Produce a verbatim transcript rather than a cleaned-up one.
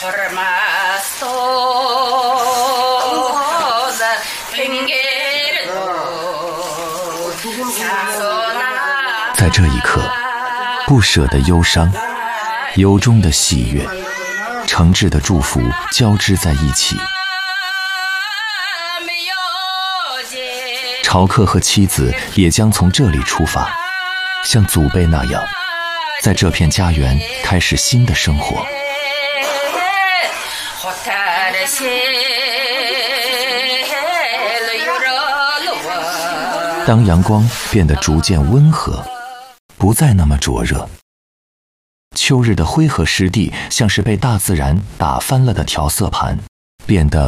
在这一刻，不舍的忧伤，由衷的喜悦，诚挚的祝福交织在一起。朝客和妻子也将从这里出发，像祖辈那样，在这片家园开始新的生活。当阳光变得逐渐温和，不再那么灼热，秋日的灰河湿地像是被大自然打翻了的调色盘，变得